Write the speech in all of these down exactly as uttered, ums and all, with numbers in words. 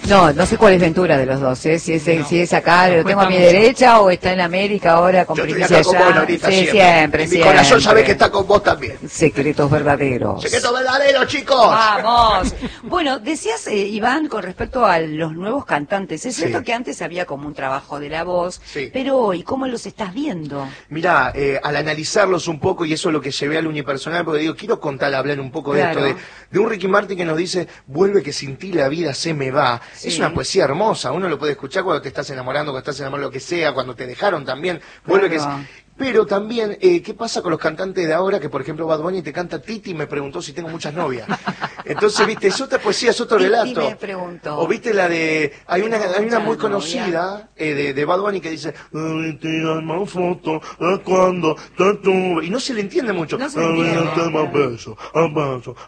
No, no sé cuál es Ventura de los dos, ¿eh? Si es, no. si es acá, lo tengo a mi derecha o está en América ahora con Primicia allá. Con vos, sí, siempre, siempre. Y mi siempre. corazón sabe que está con vos también. Secretos verdaderos. Secretos verdaderos, chicos. Vamos. Bueno, decías, eh, Iván, con respecto a los nuevos cantantes, es cierto sí. que antes había como un trabajo de la voz, sí. pero hoy, ¿cómo los estás viendo? Mirá, eh, al analizarlos un poco, y eso es lo que llevé al unipersonal, porque digo, quiero contar, hablar un poco claro. de esto, de, de un Ricky Martin que nos dice, vuelve que sin ti la vida se me va. Sí. Es una poesía hermosa, uno lo puede escuchar cuando te estás enamorando, cuando estás enamorando, lo que sea, cuando te dejaron también, vuelve claro. que... Pero también, eh, ¿qué pasa con los cantantes de ahora? Que, por ejemplo, Bad Bunny te canta Titi y me preguntó si tengo muchas novias. Entonces, viste, es otra poesía, es otro relato. Titi me preguntó. O viste la de... Hay una, hay una muy conocida eh, de, de Bad Bunny que dice... foto cuando te tuve... Y no se le entiende mucho. No se le entiende. Beso, beso,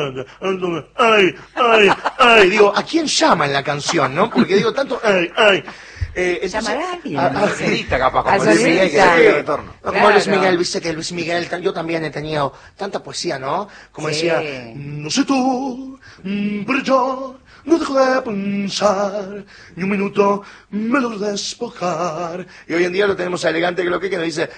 ay, ay, ay. Digo, ¿a quién llama en la canción, no? Porque digo tanto... Ay, ay. Eh, entonces, ¿llamará a alguien? A, a Solita, capaz, como a Luis Miguel, que da el retorno. No, como claro. Luis Miguel, viste que Luis Miguel, yo también he tenido tanta poesía, ¿no? Como sí. decía, no sé tú, pero yo no dejo de pensar, ni un minuto me lo despojar. Y hoy en día lo tenemos a Elegante que lo que, que nos dice,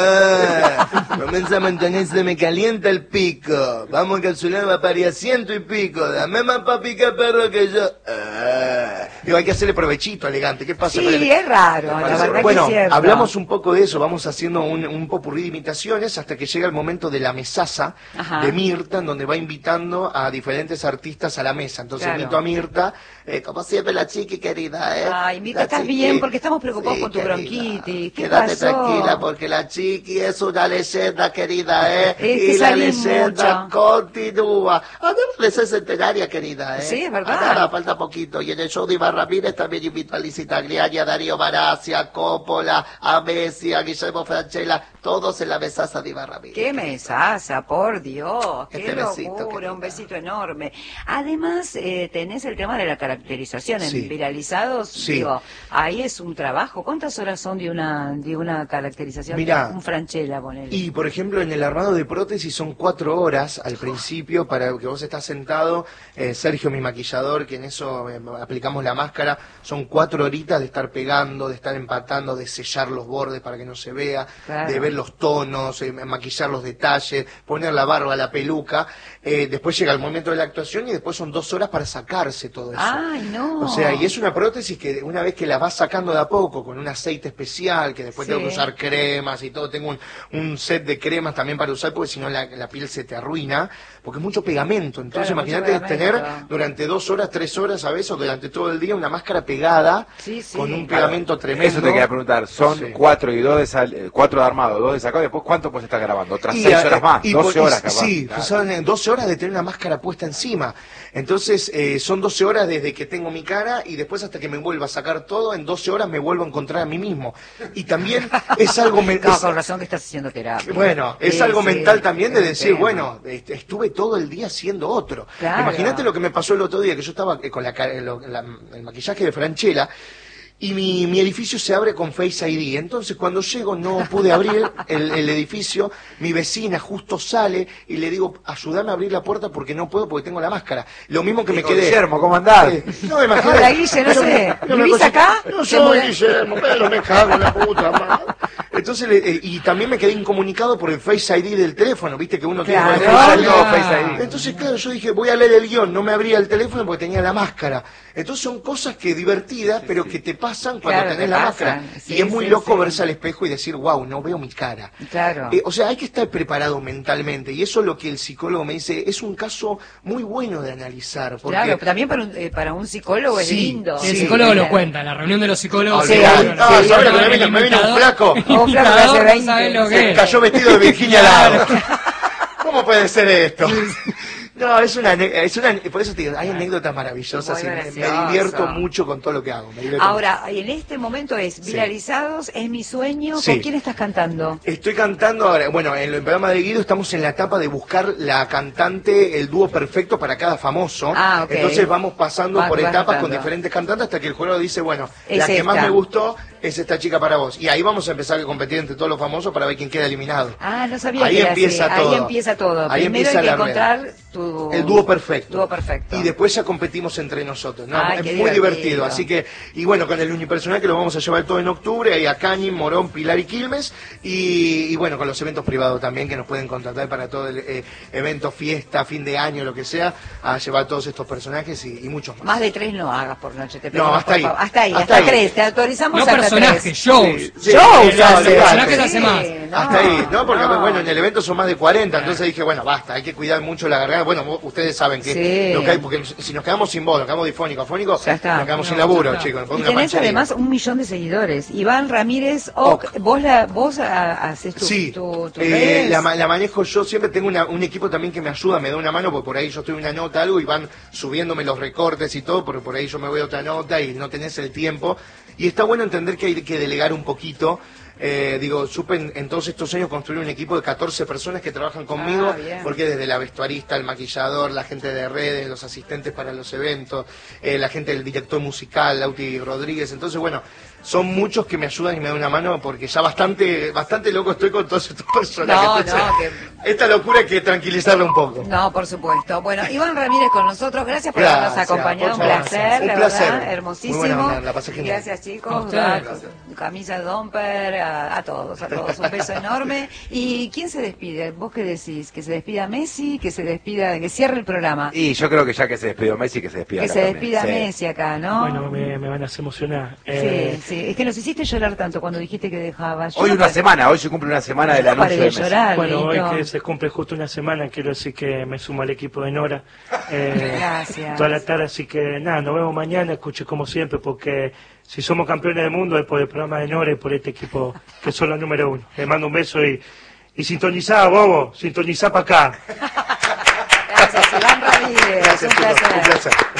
ah, comienza a mantenerse, me calienta el pico, vamos que su lado va para ciento y pico, dame más papi que perro que yo. Ah. Digo, hay que hacerle provechito a Elegante, ¿qué pasa? Sí, el... es raro, la verdad bueno, que es cierto. Hablamos un poco de eso, vamos haciendo un, un popurrí de imitaciones hasta que llega el momento de la mesaza Ajá. de Mirta, en donde va invitando a diferentes artistas a la mesa. Entonces claro. invito a Mirta, eh, como siempre la chiqui querida, ¿eh? Ay, Mirta, estás chiqui, bien porque estamos preocupados sí, por tu querida, bronquitis. ¿Qué quédate pasó? tranquila porque la chiqui es una leyenda, querida, ¿eh? Es y la leyenda mucho. continúa. Además de ser centenaria, querida, ¿eh? Sí, es verdad. Nada, falta poquito. Y en el show de Iván Ramírez también invito a Lizzy Tagliani, a Darío Marazzi, a Coppola, a Messi, a Guillermo Francella, todos en la mesaza de Iván Ramírez. ¡Qué mesaza, por Dios! ¡Qué este locura! Besito, un besito enorme. Además, eh, tenés el tema de la caracterización en sí. Viralizados. Sí. Digo, ahí es un trabajo. ¿Cuántas horas son de una de una caracterización? Mirá, un Francella, ponele. Y, por ejemplo, en el armado de prótesis son cuatro horas al principio para que vos estás sentado. Eh, Sergio, mi maquillador, que en eso eh, aplicamos la máscara, son cuatro horitas de estar pegando, de estar empatando, de sellar los bordes para que no se vea, claro. de ver los tonos, eh, maquillar los detalles, poner la barba, la peluca. Eh, después llega el momento de la actuación y después son dos horas para sacarse todo eso. ¡Ay, no! O sea, y es una prótesis que una vez que la vas sacando de a poco, con un aceite especial, que después sí. tengo que usar cremas y todo, tengo un, un set de cremas también para usar, porque si no la, la piel se te arruina, porque es mucho pegamento. Entonces claro, imagínate tener durante dos horas, tres horas a veces, o durante todo el día, una máscara pegada, sí, sí. con un pegamento tremendo. Eso te quería preguntar, son sí. cuatro y dos de sal, cuatro de armado, dos de sacado, después ¿cuánto puedes estar grabando? ¿Otras y, seis horas más? Y, doce y, horas capaz. Sí, claro. son doce horas de tener una máscara puesta encima. Entonces, eh, son doce horas desde que tengo mi cara y después hasta que me vuelva a sacar todo, en doce horas me vuelvo a encontrar a mí mismo. Y también es algo mental. No, con razón que estás haciendo terapia. Bueno, es sí, algo sí, mental también de decir, tema. bueno, estuve todo el día siendo otro. Claro. Imagínate lo que me pasó el otro día, que yo estaba con la, la, el maquillaje de Francella. Y mi, mi edificio se abre con Face I D. Entonces, cuando llego, no pude abrir el, el edificio. Mi vecina justo sale y le digo, ayúdame a abrir la puerta porque no puedo, porque tengo la máscara. Lo mismo que me quedé. Guillermo, ¿cómo andás? Eh, no me imagino. Hola, Guille, no sé. ¿Vivís acá? No soy Guillermo, pero me cago en la puta madre. Entonces, eh, y también me quedé incomunicado por el Face I D del teléfono, viste que uno claro, tiene Face I D, no, Face I D. Entonces, claro, yo dije, voy a leer el guión, no me abría el teléfono porque tenía la máscara. Entonces son cosas que divertidas, sí, pero sí. que te pasan cuando claro, tenés la pasan. máscara. Sí, y es muy sí, loco sí. verse al espejo y decir, wow, no veo mi cara. Claro. Eh, o sea, hay que estar preparado mentalmente. Y eso es lo que el psicólogo me dice, es un caso muy bueno de analizar. Porque... Claro, pero también para un, eh, para un psicólogo es sí, lindo. Sí, el sí, psicólogo sí, lo cuenta, en la reunión de los psicólogos. Sí, ah, ¿sabes lo que me vino? Me vino un flaco. Un flaco que hace veinte. Se cayó vestido de Virginia Lago. ¿Cómo puede ser esto? No, es una, es una, por eso te digo, hay anécdotas maravillosas y me, me divierto mucho con todo lo que hago. Ahora, mucho. En este momento es Viralizados, sí. es mi sueño. Sí. ¿Con quién estás cantando? Estoy cantando ahora, bueno, en el programa de Guido estamos en la etapa de buscar la cantante, el dúo perfecto para cada famoso. Ah, okay. Entonces vamos pasando Va, por etapas cantando. con diferentes cantantes hasta que el jurado dice, bueno, es la que esta. más me gustó es esta chica para vos. Y ahí vamos a empezar a competir entre todos los famosos para ver quién queda eliminado. Ah, no sabía ahí que era empieza así. todo. Ahí empieza todo. Ahí Primero empieza hay que la encontrar rueda. tu... El dúo perfecto. Dúo perfecto. Y después ya competimos entre nosotros, ¿no? Ay, es muy divertido. divertido. Así que, y bueno, con el unipersonal que lo vamos a llevar todo en octubre, ahí a Cañín, Morón, Pilar y Quilmes, y, y bueno, con los eventos privados también, que nos pueden contratar para todo el eh, evento, fiesta, fin de año, lo que sea, a llevar todos estos personajes y, y muchos más. Más de tres no hagas por noche, te No, hasta ahí. hasta ahí, hasta, Hasta ahí. tres, te autorizamos No hasta personajes, tres. shows. Sí, sí. Shows, No, hace. olvidate. Personajes hace más. No, Hasta ahí, ¿no? Porque no. bueno, en el evento son más de cuarenta, entonces dije, bueno, basta, hay que cuidar mucho la garganta. Bueno, vos- ustedes saben que Sí. lo que hay, porque si nos quedamos sin voz, nos quedamos difónicos, afónicos, Ya está. nos quedamos No, sin laburo, ya está. chicos. nos pongo Y una tenés panchería. además un millón de seguidores. Iván Ramírez Oc, Oc. vos la, vos a- haces tu, Sí, tu, tu eh, redes. la, ma- la manejo yo, siempre tengo una- un equipo también que me ayuda, me da una mano, porque por ahí yo estoy en una nota, algo, y van subiéndome los recortes y todo, porque por ahí yo me voy a otra nota y no tenés el tiempo. Y está bueno entender que hay que delegar un poquito. Eh, digo, supe en, en todos estos años construir un equipo de catorce personas que trabajan conmigo, Ah, bien. porque desde la vestuarista, el maquillador, la gente de redes, los asistentes para los eventos, eh, la gente del director musical, Lauti Rodríguez. Entonces, bueno, son muchos que me ayudan y me dan una mano, porque ya bastante bastante loco estoy con todos estos personajes. No, Entonces, no, que- esta locura hay que tranquilizarla un poco. No, por supuesto. Bueno, Iván Ramírez con nosotros, gracias por Gracias, habernos acompañado, un por favor. placer, Un la placer. verdad, Muy hermosísimo. buena onda, la pasé genial. Gracias A chicos, ustedes. a- Gracias. camisa de Domper, a, a todos, a todos, un beso enorme. ¿Y quién se despide? ¿Vos qué decís? ¿Que se despida Messi? ¿Que se despida, que cierre el programa? Y yo creo que ya que se despidió Messi, que se despida Que acá se también. despida Sí. Messi acá, ¿no? Bueno, me, me van a hacer emocionar. Eh, Sí, sí, es que nos hiciste llorar tanto cuando dijiste que dejabas. Yo Hoy no una paré- semana, hoy se cumple una semana del yo no anuncio paré de de Messi. llorar, bueno, hoy Leito. que se cumple justo una semana, quiero decir que me sumo al equipo de Nora. Eh, Gracias. Toda la tarde, así que nada, nos vemos mañana, escuche como siempre, porque si somos campeones del mundo es por el programa de Nora y por este equipo que son los número uno. Les mando un beso y, y sintonizá, bobo, sintonizá para acá. Gracias, Iván Ramírez, Gracias, un chicos, placer. un placer.